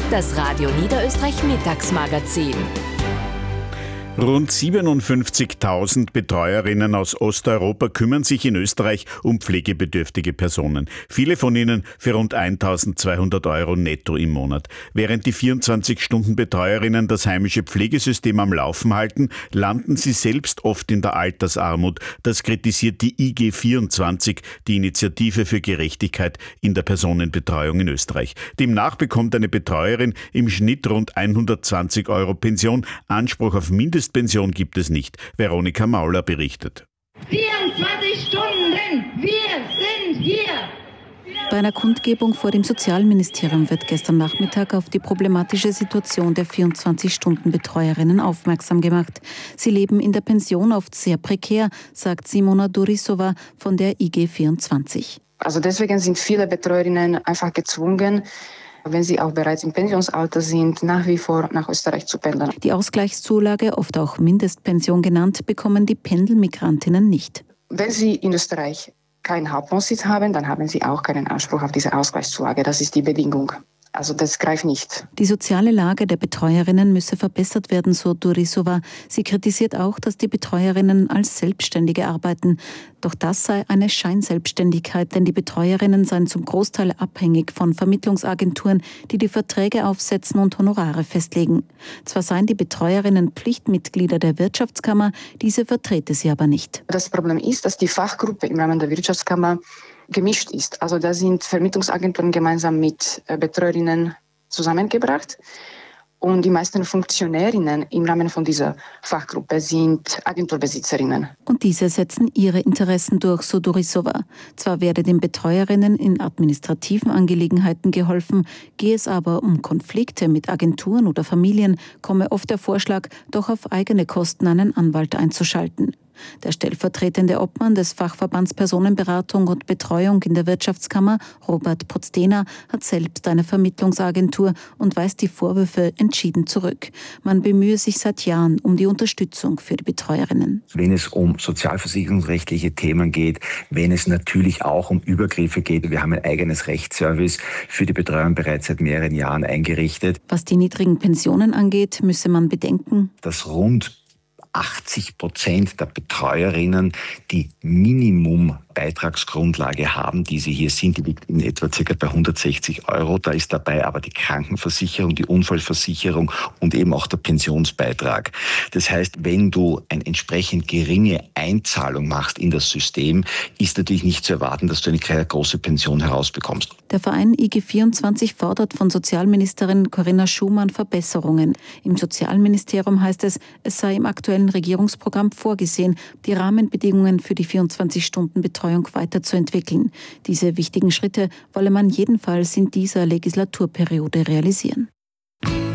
Das Radio Niederösterreich Mittagsmagazin. Rund 57.000 Betreuerinnen aus Osteuropa kümmern sich in Österreich um pflegebedürftige Personen. Viele von ihnen für rund 1.200 Euro netto im Monat. Während die 24-Stunden-Betreuerinnen das heimische Pflegesystem am Laufen halten, landen sie selbst oft in der Altersarmut. Das kritisiert die IG24, die Initiative für Gerechtigkeit in der Personenbetreuung in Österreich. Demnach bekommt eine Betreuerin im Schnitt rund 120 Euro Pension. Anspruch auf Mindestpension gibt es nicht. Veronika Mauler berichtet. 24 Stunden, wir sind hier! Bei einer Kundgebung vor dem Sozialministerium wird gestern Nachmittag auf die problematische Situation der 24-Stunden-Betreuerinnen aufmerksam gemacht. Sie leben in der Pension oft sehr prekär, sagt Simona Durisova von der IG24. Also deswegen sind viele Betreuerinnen einfach gezwungen, wenn sie auch bereits im Pensionsalter sind, nach wie vor nach Österreich zu pendeln. Die Ausgleichszulage, oft auch Mindestpension genannt, bekommen die Pendelmigrantinnen nicht. Wenn sie in Österreich keinen Hauptwohnsitz haben, dann haben sie auch keinen Anspruch auf diese Ausgleichszulage. Das ist die Bedingung. Also das greift nicht. Die soziale Lage der Betreuerinnen müsse verbessert werden, so Durisova. Sie kritisiert auch, dass die Betreuerinnen als Selbstständige arbeiten. Doch das sei eine Scheinselbstständigkeit, denn die Betreuerinnen seien zum Großteil abhängig von Vermittlungsagenturen, die die Verträge aufsetzen und Honorare festlegen. Zwar seien die Betreuerinnen Pflichtmitglieder der Wirtschaftskammer, diese vertrete sie aber nicht. Das Problem ist, dass die Fachgruppe im Rahmen der Wirtschaftskammer gemischt ist. Also da sind Vermittlungsagenturen gemeinsam mit Betreuerinnen zusammengebracht und die meisten Funktionärinnen im Rahmen von dieser Fachgruppe sind Agenturbesitzerinnen. Und diese setzen ihre Interessen durch, so Durisova. Zwar werde den Betreuerinnen in administrativen Angelegenheiten geholfen, gehe es aber um Konflikte mit Agenturen oder Familien, komme oft der Vorschlag, doch auf eigene Kosten einen Anwalt einzuschalten. Der stellvertretende Obmann des Fachverbands Personenberatung und Betreuung in der Wirtschaftskammer, Robert Potzdener, hat selbst eine Vermittlungsagentur und weist die Vorwürfe entschieden zurück. Man bemühe sich seit Jahren um die Unterstützung für die Betreuerinnen. Wenn es um sozialversicherungsrechtliche Themen geht, wenn es natürlich auch um Übergriffe geht. Wir haben ein eigenes Rechtsservice für die Betreuung bereits seit mehreren Jahren eingerichtet. Was die niedrigen Pensionen angeht, müsse man bedenken, dass rund 80% der Betreuerinnen die Minimumbeitragsgrundlage haben, die sie hier sind. Die liegt in etwa ca. bei 160 Euro. Da ist dabei aber die Krankenversicherung, die Unfallversicherung und eben auch der Pensionsbeitrag. Das heißt, wenn du eine entsprechend geringe Einzahlung machst in das System, ist natürlich nicht zu erwarten, dass du eine große Pension herausbekommst. Der Verein IG24 fordert von Sozialministerin Corinna Schumann Verbesserungen. Im Sozialministerium heißt es, es sei im aktuellen Regierungsprogramm vorgesehen, die Rahmenbedingungen für die 24-Stunden-Betreuung weiterzuentwickeln. Diese wichtigen Schritte wolle man jedenfalls in dieser Legislaturperiode realisieren.